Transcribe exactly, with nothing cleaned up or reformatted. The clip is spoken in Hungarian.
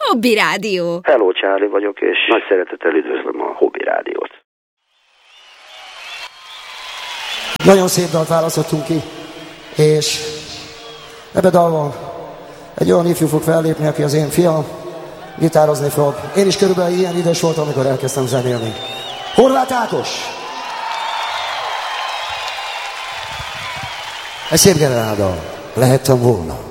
Hobby Rádió. Hello, Charlie vagyok, és nagy szeretettel üdvözlöm a Hobby Rádiót. Nagyon szép dalt választottunk ki, és ebbe dalban egy olyan ifjú fog fellépni, aki az én fiam, gitározni fog. Én is körülbelül ilyen idős voltam, amikor elkezdtem zenélni. Horváth Ákos! Egy szép generáldal. Lehettem volna.